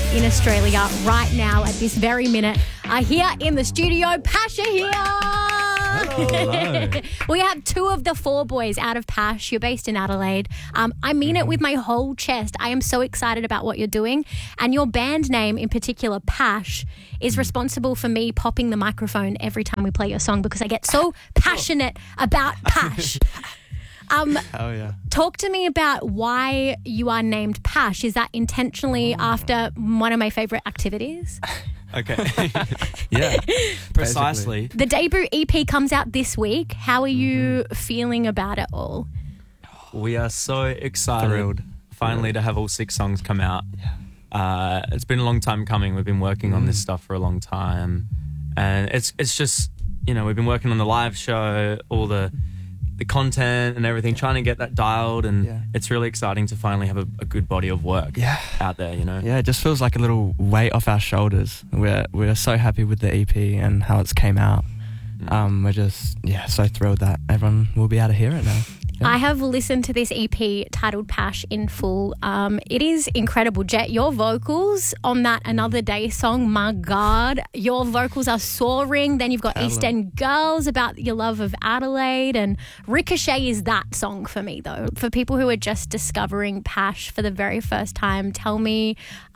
in Australia right now at this very minute are here in the studio. Pash are here. Hello. We have two of the four boys out of Pash. You're based in Adelaide. I mean it with my whole chest. I am so excited about what you're doing. And your band name in particular, Pash, is responsible for me popping the microphone every time we play your song because I get so passionate about Pash. Hell yeah. Talk to me about why you are named Pash. Is that intentionally after one of my favourite activities? Okay. Yeah. Precisely. The debut EP comes out this week. How are you feeling about it all? We are so excited Thrilled. finally to have all 6 songs come out. It's been a long time coming. We've been working on this stuff for a long time. And it's just, you know, we've been working on the live show, all the content and everything, trying to get that dialed, and it's really exciting to finally have a good body of work out there, you know? Yeah, it just feels like a little weight off our shoulders. We're so happy with the EP and how it's came out. We're just, so thrilled that everyone will be able to hear it now. I have listened to this EP titled Pash in full. It is incredible. Jet, your vocals on that Another Day song, my God, your vocals are soaring. Then you've got East End Girls about your love of Adelaide, and Ricochet is that song for me, though. For people who are just discovering Pash for the very first time, tell me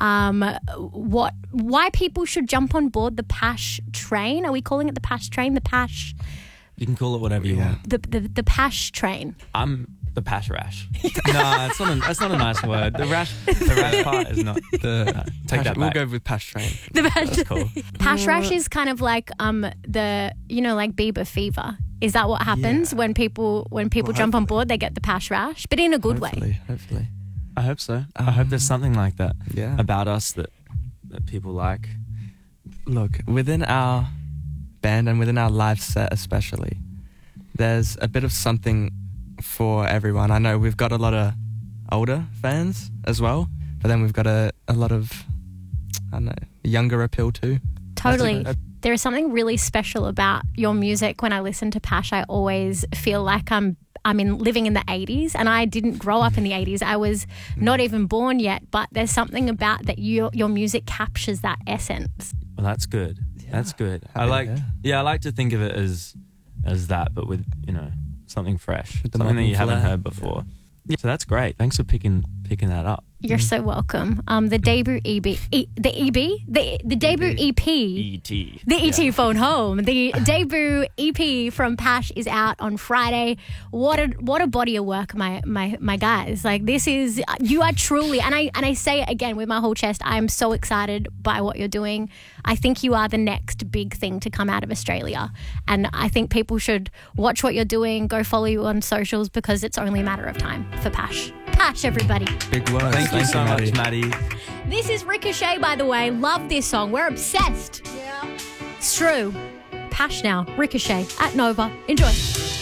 why people should jump on board the Pash train. Are we calling it the Pash train? The Pash... You can call it whatever you want. The Pash train. I'm the Pash Rash. No, that's not a nice word. The rash part is not. Take that back. We'll go with Pash Train. The Pash. That's cool. Pash Rash is kind of like like Bieber fever. Is that what happens when people jump on board? They get the Pash Rash, but in a good way. Hopefully. I hope so. I hope there's something like that about us that people like. Look, within our band and within our live set especially, there's a bit of something for everyone. I know we've got a lot of older fans as well, but then we've got a lot of, I don't know, younger appeal too. Totally. There is something really special about your music. When I listen to Pash, I always feel like I'm living in the 80s, and I didn't grow up in the 80s. I was not even born yet, but there's something about that your music captures that essence. Well, that's good. That's good. I like to think of it as that, but with, you know, something fresh, something that you haven't heard before. Yeah, so that's great. Thanks for picking that up. You're so welcome. The debut EP, the debut EP, ET phone home. The debut EP from Pash is out on Friday. What a body of work, my guys. Like, this is, you are truly, and I say it again with my whole chest, I am so excited by what you're doing. I think you are the next big thing to come out of Australia, and I think people should watch what you're doing. Go follow you on socials, because it's only a matter of time for Pash. Pash, everybody. Big words. Thank you so much, Maddie. This is Ricochet, by the way. Love this song. We're obsessed. Yeah. It's true. Pash now. Ricochet at Nova. Enjoy.